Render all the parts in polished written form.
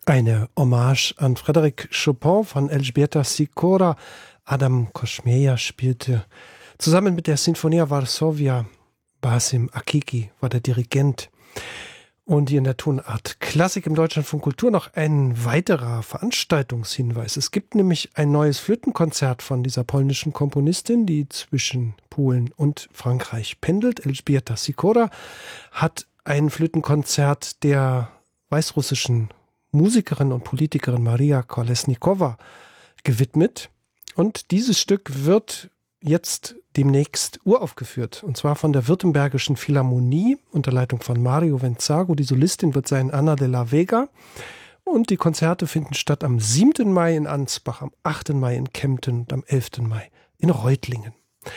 Eine Hommage an Frédéric Chopin von Elżbieta Sikora. Adam Kosmieja spielte zusammen mit der Sinfonia Varsovia. Basim Akiki war der Dirigent. Und hier in der Tonart Klassik im Deutschlandfunk Kultur noch ein weiterer Veranstaltungshinweis. Es gibt nämlich ein neues Flötenkonzert von dieser polnischen Komponistin, die zwischen Polen und Frankreich pendelt. Elżbieta Sikora hat ein Flötenkonzert der weißrussischen Musikerin und Politikerin Maria Kolesnikowa gewidmet. Und dieses Stück wird jetzt demnächst uraufgeführt. Und zwar von der Württembergischen Philharmonie unter Leitung von Mario Venzago. Die Solistin wird sein Ana de la Vega. Und die Konzerte finden statt am 7. Mai in Ansbach, am 8. Mai in Kempten und am 11. Mai in Reutlingen.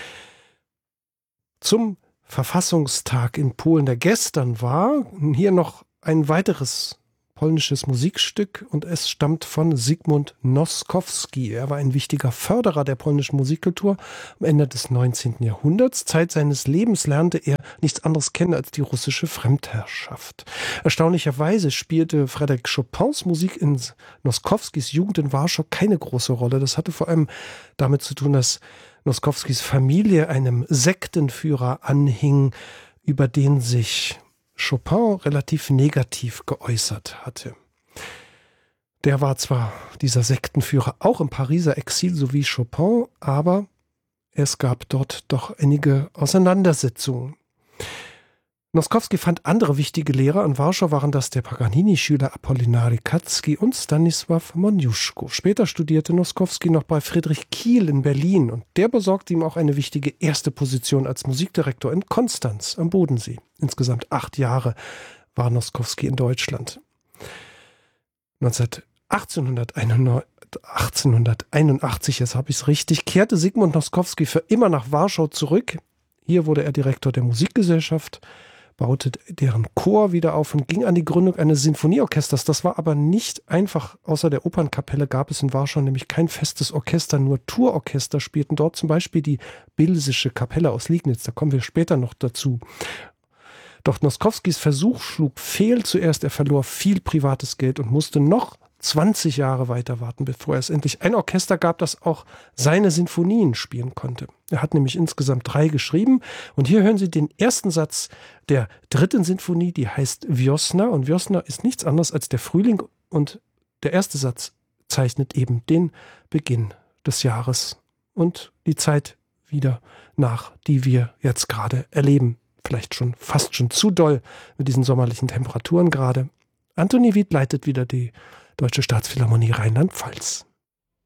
Zum Verfassungstag in Polen, der gestern war, hier noch ein weiteres polnisches Musikstück und es stammt von Zygmunt Noskowski. Er war ein wichtiger Förderer der polnischen Musikkultur am Ende des 19. Jahrhunderts. Zeit seines Lebens lernte er nichts anderes kennen als die russische Fremdherrschaft. Erstaunlicherweise spielte Frédéric Chopins Musik in Noskowskis Jugend in Warschau keine große Rolle. Das hatte vor allem damit zu tun, dass Noskowskis Familie einem Sektenführer anhing, über den sich Chopin relativ negativ geäußert hatte. Der war zwar, dieser Sektenführer, auch im Pariser Exil, so wie Chopin, aber es gab dort doch einige Auseinandersetzungen. Noskowski fand andere wichtige Lehrer. In Warschau waren das der Paganini-Schüler Apollinari Katzki und Stanisław Moniuszko. Später studierte Noskowski noch bei Friedrich Kiel in Berlin und der besorgte ihm auch eine wichtige erste Position als Musikdirektor in Konstanz am Bodensee. Insgesamt 8 Jahre war Noskowski in Deutschland. 1881, jetzt habe ich es richtig, kehrte Zygmunt Noskowski für immer nach Warschau zurück. Hier wurde er Direktor der Musikgesellschaft, baute deren Chor wieder auf und ging an die Gründung eines Sinfonieorchesters. Das war aber nicht einfach. Außer der Opernkapelle gab es in Warschau nämlich kein festes Orchester, nur Tourorchester spielten dort, zum Beispiel die Bilsische Kapelle aus Liegnitz. Da kommen wir später noch dazu. Doch Noskowskis Versuch schlug fehl. Zuerst er verlor viel privates Geld und musste noch 20 Jahre weiter warten, bevor es endlich ein Orchester gab, das auch seine Sinfonien spielen konnte. Er hat nämlich insgesamt 3 geschrieben. Und hier hören Sie den ersten Satz der 3. Sinfonie, die heißt Wiosna. Und Wiosna ist nichts anderes als der Frühling. Und der erste Satz zeichnet eben den Beginn des Jahres und die Zeit wieder nach, die wir jetzt gerade erleben. Vielleicht schon fast schon zu doll mit diesen sommerlichen Temperaturen gerade. Antoni Wied leitet wieder die Deutsche Staatsphilharmonie Rheinland-Pfalz.